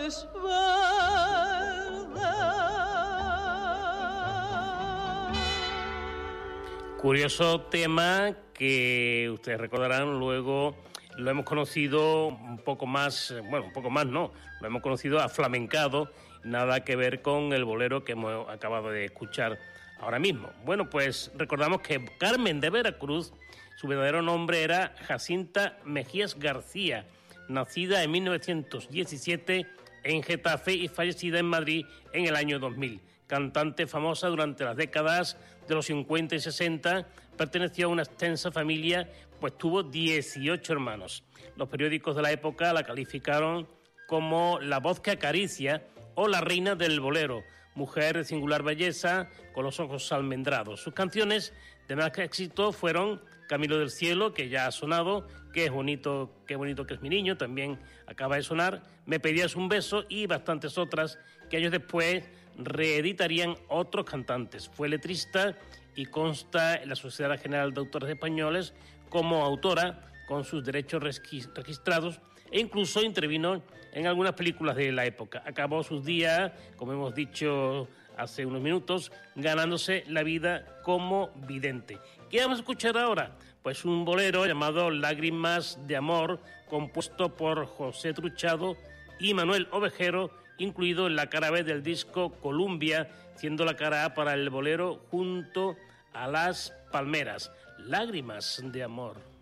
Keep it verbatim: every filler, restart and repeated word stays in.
es verdad. Curioso tema que ustedes recordarán luego. Lo hemos conocido un poco más, bueno, un poco más no, lo hemos conocido aflamencado, nada que ver con el bolero que hemos acabado de escuchar ahora mismo. Bueno, pues recordamos que Carmen de Veracruz, su verdadero nombre era Jacinta Mejías García, nacida en mil novecientos diecisiete en Getafe y fallecida en Madrid en el año dos mil. Cantante famosa durante las décadas de los cincuenta y sesenta, perteneció a una extensa familia, pues tuvo dieciocho hermanos. Los periódicos de la época la calificaron como la voz que acaricia o la reina del bolero, mujer de singular belleza con los ojos almendrados. Sus canciones de más éxito fueron Camino del Cielo, que ya ha sonado, Qué es bonito, qué bonito que es mi niño, también acaba de sonar, Me pedías un beso y bastantes otras que años después reeditarían otros cantantes. Fue letrista y consta en la Sociedad General de Autores Españoles como autora con sus derechos registrados e incluso intervino en algunas películas de la época. Acabó sus días, como hemos dicho hace unos minutos, ganándose la vida como vidente. ¿Qué vamos a escuchar ahora? Pues un bolero llamado Lágrimas de Amor, compuesto por José Truchado y Manuel Ovejero, incluido en la cara B del disco Columbia, siendo la cara A para el bolero Junto a las Palmeras. Lágrimas de Amor.